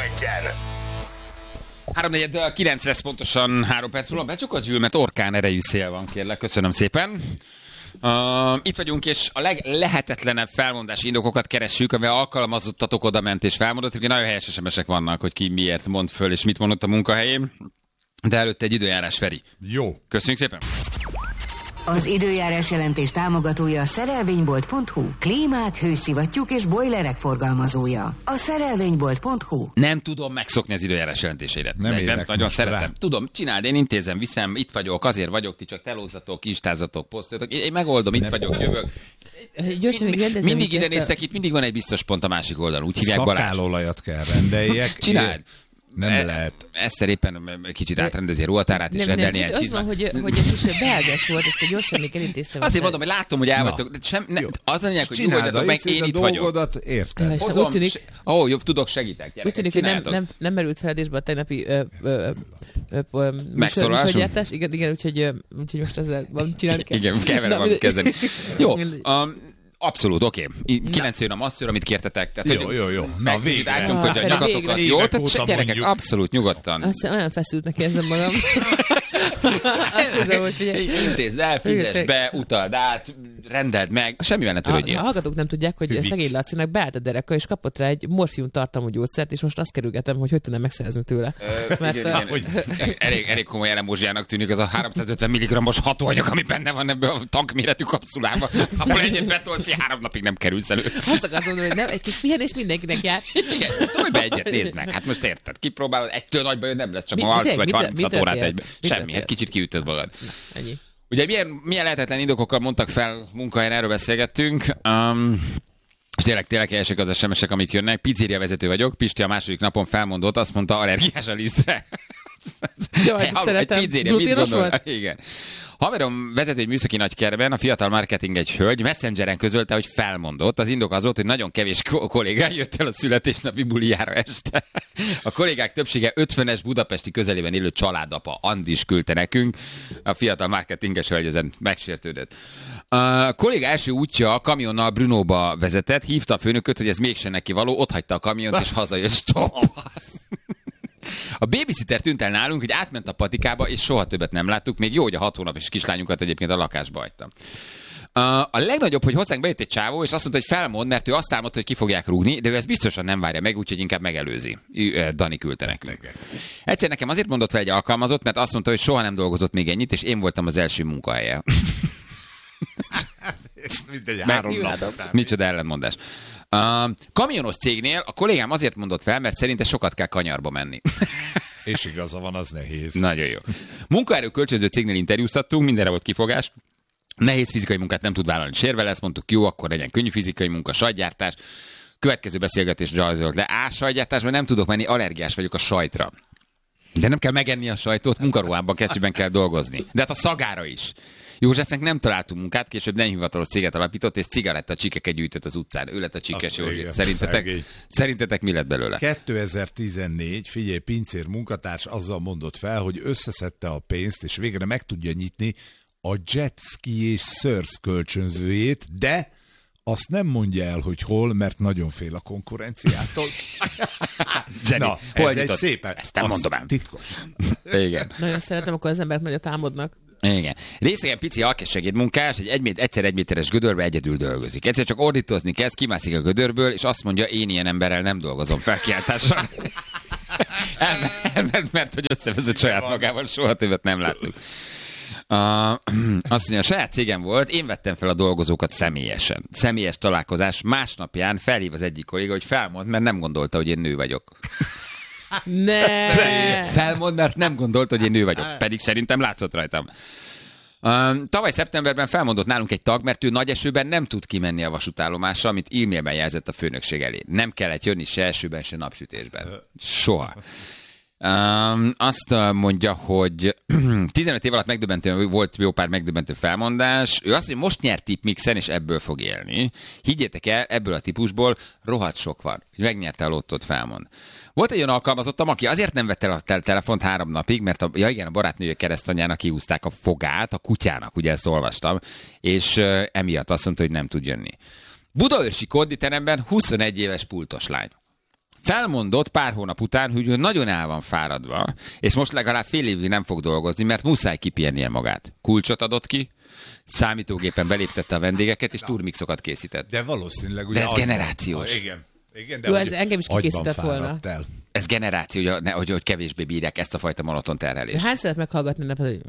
reggel. 3:49 lesz pontosan 3 perc múlva. Becsukod, Zsül, mert orkán erejű szél van, kérlek. Köszönöm szépen. Itt vagyunk, és a leglehetetlenebb felmondási indokokat keressük, amivel alkalmazottatok oda ment és felmondott. Ugye nagyon helyes SMS-ek vannak, hogy ki miért mond föl, és mit mondott a munkahelyén. De előtte egy időjárás, Feri. Jó. Köszönjük szépen. Az időjárás jelentés támogatója a szerelvénybolt.hu. Klímák, hőszivattyúk és bojlerek forgalmazója. A szerelvénybolt.hu. Nem tudom megszokni az időjárás jelentéseidet. Nem nagyon szeretem. Rá. Tudom, csináld, én intézem, viszem, itt vagyok, azért vagyok, ti csak telózzatok, instázatok, posztoljatok. Én megoldom, itt vagyok, jövök. Mindig ide néztek, itt mindig van egy biztos pont a másik oldalon. Úgy hívják Balázs. Szakálolajat kell rendeljek. Csináld. Nem lehet. Eszter éppen kicsit átrendezi a ruhatárát, és rendelni ilyen az van, hogy egy kis belges volt, ezt gyorsan még elintéztem. Azért mondom, hogy látom, hogy elvagytok. Az a lényeg, hogy nyugodjatok meg, én itt vagyok. Értem. Hozom, jobb, tudok, segítek. Úgy tűnik, hogy nem merült feledésbe a tegnapi megszólalásunk. Igen, úgyhogy most ezzel csinálni kell. Igen, kell valamit kezdeni. Jó. Abszolút, oké. 9 jön a masszőr, amit kértetek. Tehát, jó. Na végre. Hogy a nyakatokat jó. Tehát gyerekek, abszolút nyugodtan. Aztán olyan feszültnek érzem magam. Azt hiszem, hogy figyelj. Intézd el, fizess be, utald át, rendeld meg. Semmivel ne törődjél. A hallgatók nem tudják, hogy szegény Lacinak beállt a dereka, és kapott rá egy morfium tartalmú gyógyszert, és most azt kerülgetem, hogy tudnám megszerezni tőle. Elég komoly elemózsiának tűnik az a 350 mg-os hatóanyag, ami benne van ebben a tankméretű kapszulában, ahol egyet betolt, hogy 3 napig nem kerülsz elő. Azt akartam mondani, hogy nem, egy kis pihenés mindenkinek jár. Igen, tolj be egyet, nézd meg. Hát most érted, kipróbálod, egytől nagy bajod nem lesz, csak ma alsz vagy 36 órát egyben. Semmi, hát kicsit kiütöd magad. Ennyi. Ugye milyen lehetetlen indokokkal mondtak fel munkahelyen, erről beszélgettünk. Tényleg helyesek az SMS-ek, amik jönnek. Pizzeria vezető vagyok, Pisti a második napon felmondott, azt mondta, allergiás a lisztre. Jaj, szeretem. Gluténos volt? Igen. Haverom vezető egy műszaki nagykerben, a fiatal marketing egy hölgy Messengeren közölte, hogy felmondott. Az indok az volt, hogy nagyon kevés kollégák jött el a születésnapi bulijára este. A kollégák többsége 50-es budapesti közelében élő családapa Andis küldte nekünk. A fiatal marketinges hölgy ezen megsértődött. A kolléga első útja kamionnal Brunóba vezetett, hívta a főnököt, hogy ez mégsem neki való, otthagyta a kamiont és hazajött. Stop! A babysitter tűnt el nálunk, hogy átment a patikába, és soha többet nem láttuk. Még jó, hogy a 6 hónapos kislányunkat egyébként a lakásba hagytam. A legnagyobb, hogy hozzánk bejött egy csávó, és azt mondta, hogy felmond, mert ő azt álmodta, hogy ki fogják rúgni, de ő ezt biztosan nem várja meg, úgyhogy inkább megelőzi. Dani küldte nekünk. Egyszer nekem azért mondott fel egy alkalmazott, mert azt mondta, hogy soha nem dolgozott még ennyit, és én voltam az első munkahelye. Micsoda ellenmondás. Kamionos cégnél a kollégám azért mondott fel, mert szerinte sokat kell kanyarba menni. És igaza van, az nehéz. Nagyon jó. Munkaerő kölcsönző cégnél interjúztattunk, mindenre volt kifogás. Nehéz fizikai munkát nem tud vállalni, sérve lesz, mondtuk, jó, akkor legyen könnyű fizikai munka, sajtgyártás. Következő beszélgetés rajzolt le. Sajtgyártásban nem tudok menni, allergiás vagyok a sajtra. De nem kell megenni a sajtot, munkaruhában kesztyűben kell dolgozni. De hát a szagára is. Józsefnek nem találtunk munkát, később nem hivatalos céget alapított, és cigaretta csikeket gyűjtött az utcán. Ő lett a csikes Józsi. Szerintetek mi lett belőle? 2014, figyelj, pincér munkatárs azzal mondott fel, hogy összeszedte a pénzt, és végre meg tudja nyitni a jetski és surf kölcsönzőjét, de azt nem mondja el, hogy hol, mert nagyon fél a konkurenciától. Na, ez egy szépen. Ezt nem mondom el. Titkos. Igen. Nagyon szeretem, akkor az emberek nagyot álmodnak. Igen. Részegen pici alkessegédmunkás, egyszer 1 méteres gödörbe egyedül dolgozik. Egyszer csak ordítozni kezd, kimászik a gödörből, és azt mondja, én ilyen emberrel nem dolgozom felkiáltással. Elment, mert hogy összevezett saját magával, soha többet nem láttuk. Azt mondja, a saját cégem volt, én vettem fel a dolgozókat személyesen. Személyes találkozás, másnapján felhív az egyik kolléga, hogy felmond, mert nem gondolta, hogy én nő vagyok. Ne! Felmond, mert nem gondolta, hogy én nő vagyok. Pedig szerintem látszott rajtam. Tavaly szeptemberben felmondott nálunk egy tag, mert ő nagy esőben nem tud kimenni a vasútállomásra, amit e-mailben jelzett a főnökség elé. Nem kellett jönni se esőben, se napsütésben. Soha. Azt mondja, hogy 15 év alatt megdöbbentő, volt jó pár megdöbbentő felmondás. Ő azt mondja, most nyert tipmixen, és ebből fog élni. Higgyétek el, ebből a típusból rohadt sok van. Megnyerte a lottót, felmond. Volt egy olyan alkalmazottam, aki azért nem vette el a telefont 3 napig, mert a barátnője keresztanyjának kihúzták a fogát, a kutyának, ugye ezt olvastam, és emiatt azt mondta, hogy nem tud jönni. Budaörsi konditeremben 21 éves pultos lány. felmondott pár hónap után, hogy ő nagyon el van fáradva, és most legalább fél évig nem fog dolgozni, mert muszáj kipihennie magát. Kulcsot adott ki, számítógépen beléptette a vendégeket, és turmixokat készített. De valószínűleg... De ez generációs. Igen, de jó, ez engem is kikészített volna. El. Ez generáció, hogy kevésbé bírják ezt a fajta monoton terhelést. Hányszor meghallgatni nap, hogy...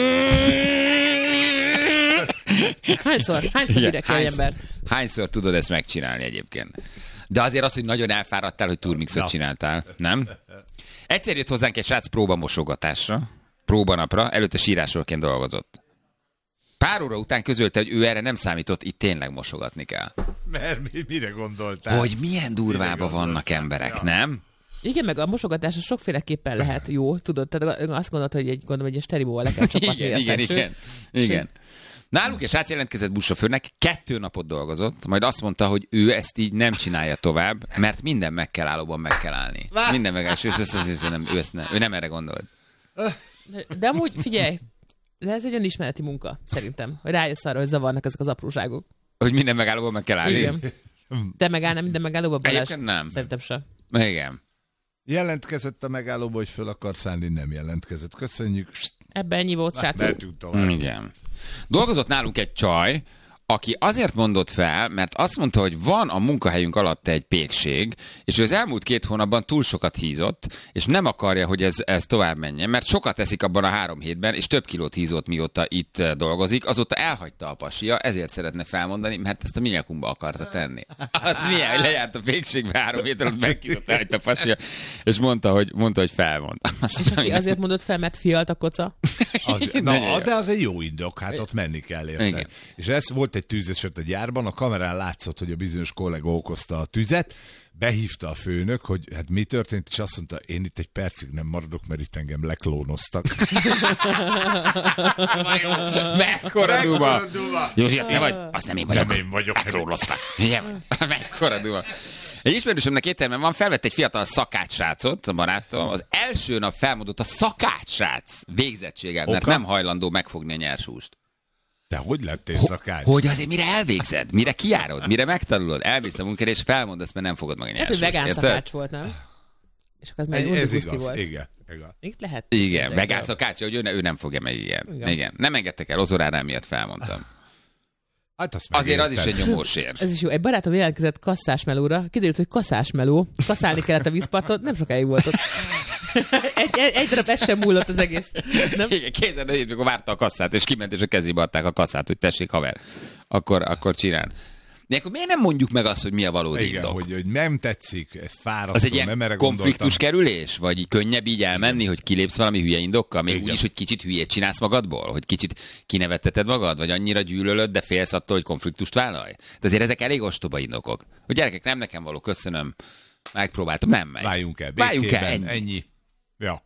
Hányszor bírják egy ember? Hányszor tudod ezt megcsinálni egyébként? De azért az, hogy nagyon elfáradtál, hogy turmixot csináltál, nem? Egyszer jött hozzánk egy srác próbamosogatásra, próbanapra, előtte sírásorként dolgozott. Pár óra után közölte, hogy ő erre nem számított, itt tényleg mosogatni kell. Mert mire gondoltál? Hogy milyen durvában vannak emberek, nem? Igen, meg a mosogatás sokféleképpen lehet jó, tudod? Tehát azt gondolod, hogy egy sterimóval le kell csapatni. Igen. Nálunk egy srác jelentkezett buszsofőrnek, 2 napot dolgozott, majd azt mondta, hogy ő ezt így nem csinálja tovább, mert minden megkelállóban meg kell állni. Minden ő nem erre gondolt. De amúgy figyelj, de ez egy önismereti munka, szerintem. Hogy rájössz arra, hogy zavarnak ezek az apróságok. Hogy minden megállóban meg kell állni? Igen. Te megállnál minden megállóban, Balázs? Egyébként nem. Szerintem sem. Igen. Jelentkezett a megállóba, hogy föl akar szállni, nem jelentkezett. Köszönjük. Ebben ennyi volt, srácok. Igen. Dolgozott nálunk egy csaj, aki azért mondott fel, mert azt mondta, hogy van a munkahelyünk alatt egy pékség, és ő az elmúlt 2 hónapban túl sokat hízott, és nem akarja, hogy ez tovább menjen, mert sokat eszik abban a 3 hétben, és több kilót hízott, mióta itt dolgozik, azóta elhagyta a pasia, ezért szeretne felmondani, mert ezt a minyakumba akarta tenni. Az milyen, hogy lejárt a pékségbe 3 hét alatt, meghízott, elhagyta a pasia, és mondta, hogy felmond. És aki azért mondott fel, mert fialt a koca? De az egy jó indok, hát ott menni kell érte. Igen. És ez volt egy tűzeset a gyárban, a kamerán látszott, hogy a bizonyos kollega okozta a tüzet, behívta a főnök, hogy hát mi történt, és azt mondta, én itt egy percig nem maradok, mert itt engem leklónoztak. Mekkora duma! Józsi, azt nem vagy? Azt nem én vagyok. Nem én vagyok. Leklónoztak. Mekkora duma! Egy ismerősömnek étteremben van, felvett egy fiatal szakácssrácot, a barátom, az első nap felmondott a szakácssrác végzettséggel, mert nem hajlandó megfogni a nyersúst. De hogy lettél szakács? Hogy azért mire elvégzed, mire kijárod, mire megtanulod, elmész a munkára, és felmondasz, mert nem fogod meg a nyersúst. Ez, hogy vegán szakács volt, nem? És akkor ez igaz, volt. Igen. Itt lehet. Igen, vegán szakács, hogy ő nem fogja meg, igen. Nem engedtek el, az órára miatt felmondtam. Hát azért az is egy nyomósér. Ez is jó. Egy barátom jelentkezett kasszásmelóra, kiderült, hogy kasszásmeló, kaszálni kellett a vízparton, nem sokáig volt ott. egy darab ez sem múlott az egész. Nem? Igen, kézzel, amikor várta a kasszát, és kiment, és a kezébe adták a kasszát, hogy tessék, haver, akkor csinál. De akkor miért nem mondjuk meg azt, hogy mi a valódi indok? Hogy nem tetszik, ez fárasztó, az egy ilyen konfliktus kerülés? Vagy könnyebb így elmenni, hogy kilépsz valami hülye indokkal? Még úgy is, hogy kicsit hülyét csinálsz magadból? Hogy kicsit kinevetteted magad? Vagy annyira gyűlölöd, de félsz attól, hogy konfliktust vállalj? De azért ezek elég ostoba indokok. Hogy gyerekek, nem nekem való, köszönöm. Megpróbáltam, nem megy. Váljunk el békében, ennyi. Ja.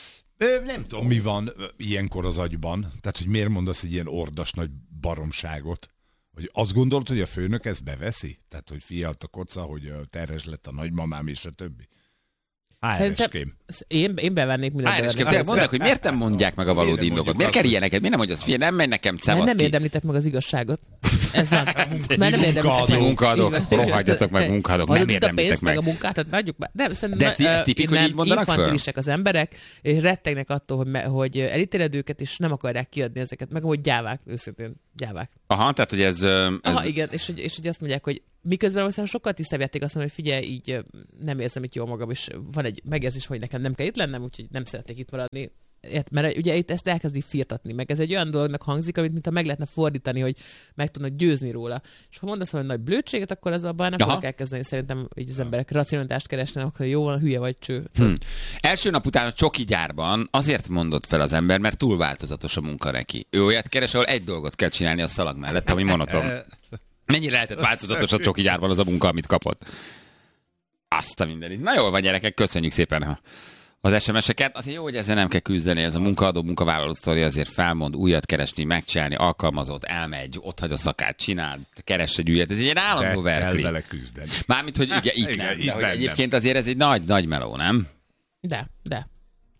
Nem tudom, mi van ilyenkor az agyban. Tehát, hogy miért mondasz egy ilyen ordas nagy baromságot? Hogy azt gondolod, hogy a főnök ezt beveszi? Tehát, hogy fialt a koca, hogy terhes lett a nagymamám és a többi? HR-ském. Én bevennék mindent. Mondják, hogy miért nem mondják meg a valódi indokat? Miért kell ilyeneket? Miért nem mondja, hogy nem megy nekem cevaszki? Mert nem érdemlitek meg az igazságot. Ez van. Mert nem érdemlitek meg. Munkadók, rohadjatok meg munkadók, nem érdemlitek meg. A munkát, adjuk be. De ez tipik, hogy így mondanak föl? Infantilisek az emberek, és rettegnek attól, hogy elítéled őket, és nem akarják kiadni ezeket. Meg hogy gyávák, őszintén gyávák. Aha, tehát, hogy ez... Aha, igen, és hogy azt mondják, hogy miközben aztán sokkal tisztább játék azt mondani, hogy figyelj, így nem érzem itt jól magam, és van egy megérzés, hogy nekem nem kell itt lennem, úgyhogy nem szeretnék itt maradni. Mert ugye itt ezt elkezdi firtatni, meg ez egy olyan dolognak hangzik, amit mintha meg lehetne fordítani, hogy meg tudnak győzni róla. És ha mondasz valami nagy blödséget, akkor az abban nem fogok elkezdeni, szerintem így az emberek racionalitást keresnek, hogy jó van, hülye vagy cső. Első nap után a csoki gyárban azért mondott fel az ember, mert túl változatos a munkareki. Ő olyat keres, ahol egy dolgot kell csinálni a szalag mellett, ami monoton. Mennyire lehetett változatos a csoki gyárban az a munka, amit kapott? Azt a mindenit. Na jól van, gyerekek, köszönjük szépen az SMS-eket. Azért jó, hogy ezzel nem kell küzdeni, ez a munkaadó, munkavállaló sztori, azért felmond, újat keresni, megcsinálni, alkalmazott, elmegy, ott hagy a szakát, csinál, keress egy újat. Ez egy ilyen állandó verkli. Kell vele küzdeni. Mármint, hogy igen, itt nem. De hogy egyébként azért ez egy nagy meló, nem? De.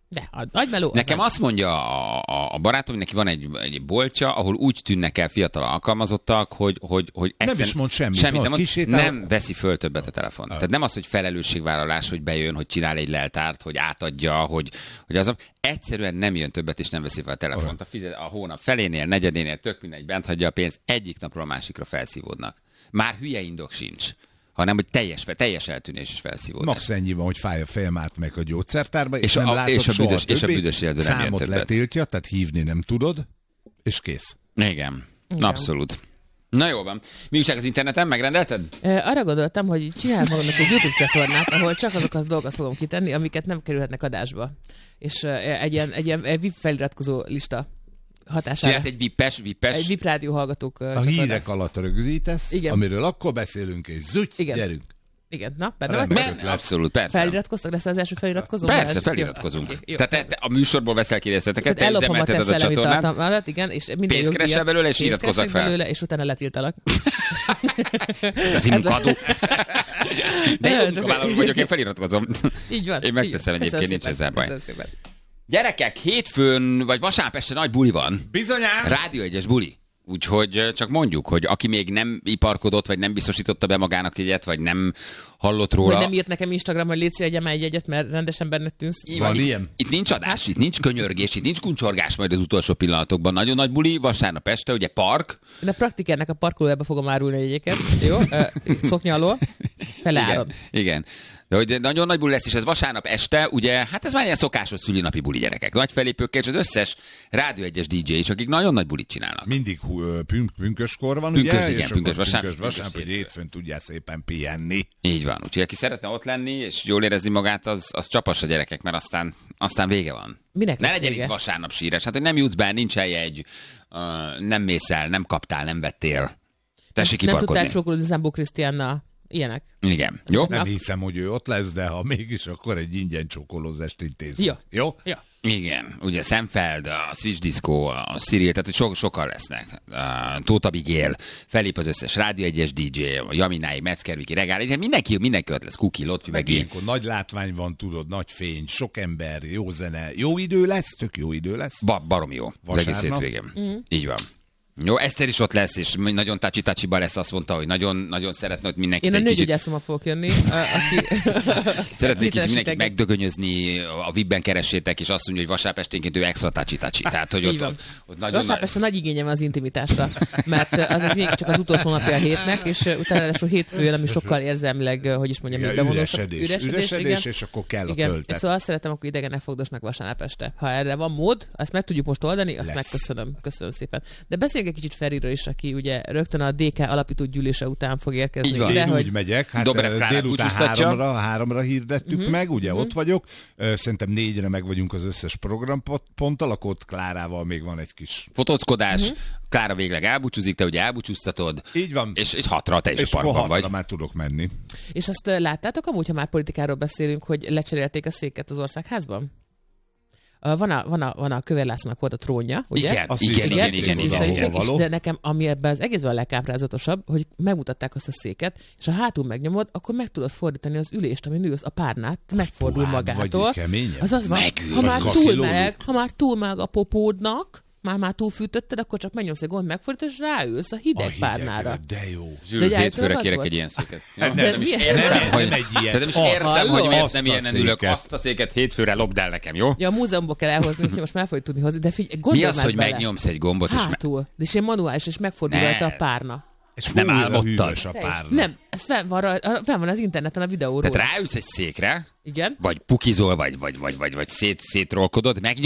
De a nagymeló... Nekem azt mondja a barátom, hogy neki van egy boltja, ahol úgy tűnnek el fiatal alkalmazottak, hogy Nem is mond semmit. nem veszi föl többet a telefon. Tehát nem az, hogy felelősségvállalás, hogy bejön, hogy csinál egy leltárt, hogy átadja, hogy az egyszerűen nem jön többet, és nem veszi fel a telefont. A hónap felénél, negyedénél, tök mindegy, bent hagyja a pénzt, egyik napról a másikra felszívódnak. Már hülye indok sincs, hanem hogy teljes eltűnés és felszívódás. Max ennyi van, hogy fáj a fejem, átmegy a gyógyszertárba, és a nem látod soha többé, és a büdös életben nem jön számot többet. letiltja, tehát hívni nem tudod, és kész. Igen. Abszolút. Na jó van. Mi újság az interneten? Megrendelted? Arra gondoltam, hogy csinálok magamnak egy YouTube csatornát, ahol csak azokat a dolgokat fogom kitenni, amiket nem kerülhetnek adásba. És egy ilyen VIP feliratkozó lista hatására. Csinálsz egy vippes? Egy VIP rádió hallgatók A hírek alatt rögzítesz, igen. Amiről akkor beszélünk, és zügy, igen. Gyerünk. Igen, na, benne vagy? Benne, abszolút, persze. Feliratkoztak? Lesz az első feliratkozó? Persze, feliratkozunk. Jó. Tehát a műsorból veszel kérdezteteket, te ellopom a te üzemelteted a szellemi csatornát. tartalmat, igen, és minden Pénzt keresel belőle, és iratkozzak fel. belőle, és utána letiltalak. Az munkadó. De jó munkavállaló vagyok, én feliratkozom. Így van. Én megteszem egyébként, nincs ezzel baj. Köszönöm szépen. Gyerekek, hétfőn, vagy vasárnap este nagy buli van. Bizonyám! Rádió 1-es buli. Úgyhogy csak mondjuk, hogy aki még nem iparkodott, vagy nem biztosította be magának egyet, vagy nem hallott róla. Vagy nem írt nekem Instagram, hogy légy egyem egy egyet, mert rendesen benne tűnsz. Van ilyen? Itt nincs adás, itt nincs könyörgés, itt nincs kuncsorgás majd az utolsó pillanatokban. Nagyon nagy buli, vasárnap este, ugye park. Én a praktikernek a parkolójába fogom árulni egyébként. Jó? Szoknya alól. Feleállom. Igen. De hogy nagyon nagy buli lesz, és ez vasárnap este, ugye, hát ez már ilyen szokásos szülinapi buli, gyerekek. Nagy felépőkkel, és az összes Rádió 1-es DJ is, akik nagyon nagy bulit csinálnak. Mindig pünköskor van, Pünkös, ugye? igen, és pünkös akkor vasárnap, vasárnap, hogy hétfőn tudjál szépen pihenni. Így van. Úgyhogy aki szeretne ott lenni, és jól érezni magát, az csapassa, gyerekek, mert aztán vége van. Minek ne lesz legyen vége? itt vasárnap síres. Hát, hogy nem jutsz be, nincs eljegy, nem mész el, nem kaptál, nem vettél. Tessék Nem kiparkodni. tudtál csókolódni Zambó Krisztiánnal. Ilyenek. Igen. Jó? Nem hiszem, hogy ő ott lesz, de ha mégis, akkor egy ingyen csókolózást intézünk. Jó. Jó? Ja. Igen, ugye Szemfeld, a Switch Disco, a Cyril, tehát hogy sokan lesznek. Tóth Abigail, felép az összes Rádió 1-es DJ, a Jaminái, Metzger-Viki, Regáli, mindenki ott lesz, Kuki, Lotfi, meg én. Ilyenkor nagy látvány van, tudod, nagy fény, sok ember, jó zene, jó idő lesz, tök jó idő lesz. Baromi jó, az egész Vasárnap. hétvégén. Így van. Jó, Eszter is ott lesz, és nagyon tácsi-tácsiba lesz, azt mondta, hogy nagyon szeretne ott mindenkit Én a egy kicsit... nőgyógyászommal fogok jönni, aki... Szeretnék kicsit mindenkit megdögönyözni, a VIP-ben keressétek, és azt mondja, hogy vasárnap esténként ő extra tácsi. Tehát, hogy Így van. ott nagyon Vasárnap este nagy igényem van az intimitásra, mert az egy még csak az utolsó napja a hétnek, és utána lesz a hétfő, ami sokkal érzelmileg, hogy is mondjam, még bevonósabb. Üresedés, és akkor kell a töltet. Szóval azt szeretem, akkor idegenek fogdosnak vasárnap este. Ha erre van mód, azt meg tudjuk most oldani, azt megköszönöm. Köszönöm szépen. De beszéljünk egy kicsit Feriről is, aki ugye rögtön a DK alapító gyűlése után fog érkezni. Így van. Ide, Én hogy úgy megyek, hát Dobrev Klárát délután búcsúztatja. háromra hirdettük meg, ugye ott vagyok. Szerintem 4-re meg vagyunk az összes programponttal, akkor ott Klárával még van egy kis... fotózkodás, Klára végleg elbúcsúzik, te ugye elbúcsúztatod. Így van. És egy 6-ra te is És a parkban akkor vagy. 6-ra már tudok menni. És azt láttátok amúgy, ha már politikáról beszélünk, hogy lecserélték a széket az országházban? Van a Kövér Lászlónak volt a trónja, ugye? Igen, Azt igen. És de nekem, ami ebben az egészben a legkáprázatosabb, hogy megmutatták azt a széket, és ha hátul megnyomod, akkor meg tudod fordítani az ülést, amin ülsz, a párnát, megfordul puhább magától. vagy, keményebb. Az van, Megül, ha már kaszilódik. túl meleg a popódnak, már túlfűtötted, akkor csak megnyomsz egy gomb, megfordítod, és ráülsz a hideg párnára. De jó. Zsűr, De hétfőre az kérek volt? egy ilyen széket. Nem, Nem is milyen- értem, hogy... nem egy ilyen. Tehát nem is Azt, értem, hogy miért azt nem a ilyenen ülök. széket. Azt a széket hétfőre lopd el nekem, jó? Ja, a múzeumból kell elhozni, úgyhogy most már fogjuk tudni hozni, de figyelj, Mi gondolj az, már hogy bele. megnyomsz egy gombot, és Hátul. De és én manuális, és megfordul Ne. rajta a párna. És Ezt nem újra álmodtad. hűvös a párna. Nem, ez fenn van az interneten a videóról. Tehát ráülsz egy székre, Igen. vagy pukizol, vagy szétrolkodod, megnyomod,